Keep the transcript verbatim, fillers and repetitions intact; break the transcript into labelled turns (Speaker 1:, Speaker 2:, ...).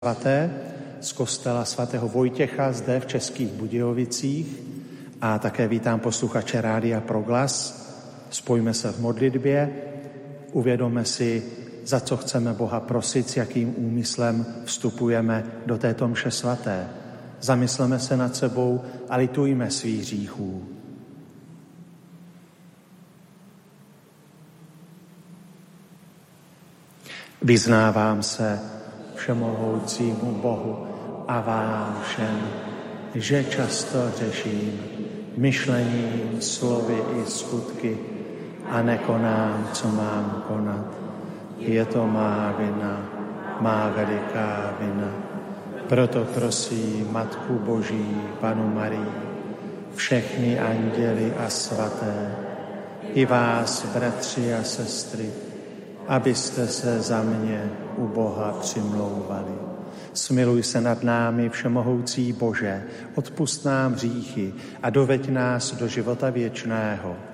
Speaker 1: svaté z kostela svatého Vojtěcha zde v Českých Budějovicích a také vítám posluchače Rádia Proglas. Spojíme se v modlitbě, uvědomme si, za co chceme Boha prosit, s jakým úmyslem vstupujeme do této mše svaté. Zamysleme se nad sebou a litujme svých hříchů. Vyznávám se všemohoucímu Bohu a vám všem, že často hřeším myšlením, slovy i skutky a nekonám, co mám konat. Je to má vina, má veliká vina. Proto prosím Matku Boží, Panu Marii, všechny anděly a svaté, i vás, bratři a sestry, abyste se za mě u Boha přimlouvali. Smiluj se nad námi, všemohoucí Bože, odpusť nám hříchy a doveď nás do života věčného.